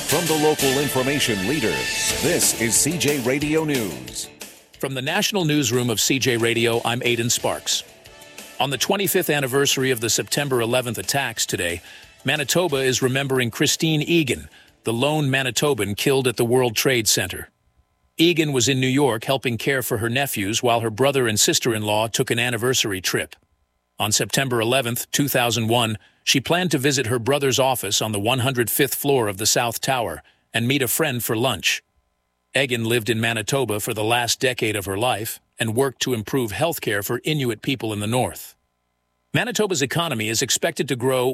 From the local information leader, this is CJ Radio News. From the National Newsroom of CJ Radio, I'm Aidan Sparks. On the 25th anniversary of the September 11th attacks today, Manitoba is remembering Christine Egan, the lone Manitoban killed at the World Trade Center. Egan was in New York helping care for her nephews while her brother and sister-in-law took an anniversary trip. On September 11th, 2001, she planned to visit her brother's office on the 105th floor of the South Tower and meet a friend for lunch. Egan lived in Manitoba for the last decade of her life and worked to improve health care for Inuit people in the north. Manitoba's economy is expected to grow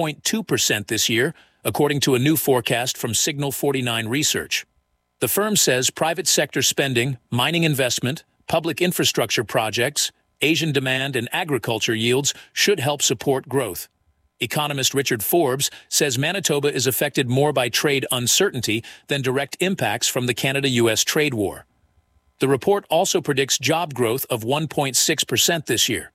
1.2% this year, according to a new forecast from Signal 49 Research. The firm says private sector spending, mining investment, public infrastructure projects, Asian demand, and agriculture yields should help support growth. Economist Richard Forbes says Manitoba is affected more by trade uncertainty than direct impacts from the Canada-US trade war. The report also predicts job growth of 1.6% this year.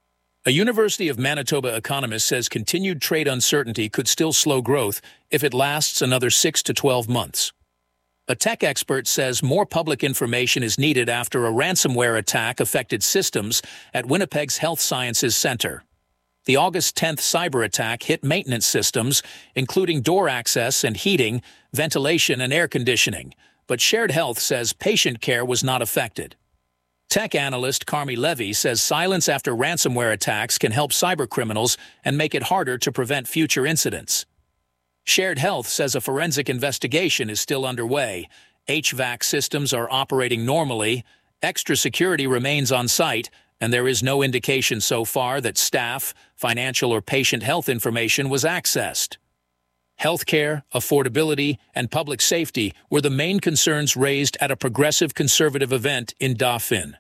A University of Manitoba economist says continued trade uncertainty could still slow growth if it lasts another 6 to 12 months. A tech expert says more public information is needed after a ransomware attack affected systems at Winnipeg's Health Sciences Centre. The August 10th cyber attack hit maintenance systems, including door access and heating, ventilation and air conditioning, but Shared Health says patient care was not affected. Tech analyst Carmi Levy says silence after ransomware attacks can help cybercriminals and make it harder to prevent future incidents. Shared Health says a forensic investigation is still underway. HVAC systems are operating normally, extra security remains on site, and there is no indication so far that staff, financial or patient health information was accessed. Healthcare, affordability, and public safety were the main concerns raised at a progressive conservative event in Dauphin.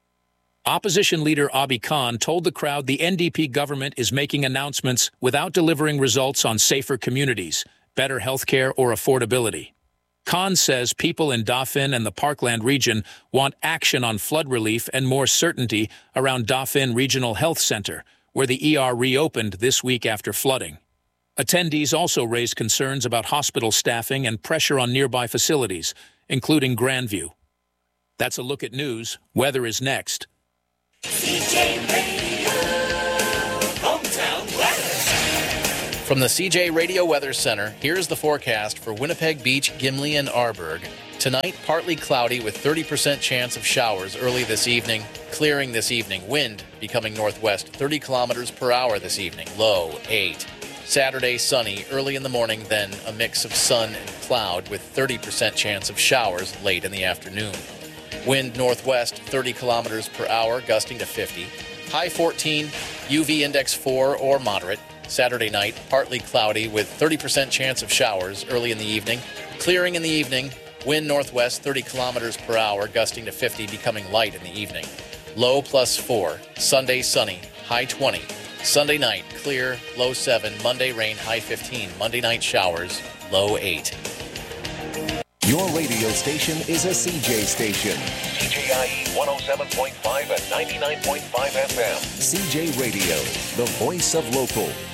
Opposition leader Abi Khan told the crowd the NDP government is making announcements without delivering results on safer communities, better healthcare, or affordability. Khan says people in Dauphin and the Parkland region want action on flood relief and more certainty around Dauphin Regional Health Center, where the ER reopened this week after flooding. Attendees also raised concerns about hospital staffing and pressure on nearby facilities, including Grandview. That's a look at news. Weather is next. CJ Radio, hometown weather. From the CJ Radio Weather Center, here's the forecast for Winnipeg Beach, Gimli, and Arborg. Tonight, partly cloudy with 30% chance of showers early this evening. Clearing this evening. Wind becoming northwest 30 kilometers per hour this evening. Low 8. Saturday, sunny early in the morning, then a mix of sun and cloud with 30% chance of showers late in the afternoon. Wind northwest 30 kilometers per hour, gusting to 50. High 14, UV index 4 or moderate. Saturday night, partly cloudy with 30% chance of showers early in the evening. Clearing in the evening, wind northwest 30 kilometers per hour, gusting to 50, becoming light in the evening. Low +4. Sunday, sunny, high 20. Sunday night, clear, low 7. Monday, rain, high 15. Monday night, showers, low 8. Your radio station is a CJ station. CJIE 107.5 and 99.5 FM. CJ Radio, the voice of local.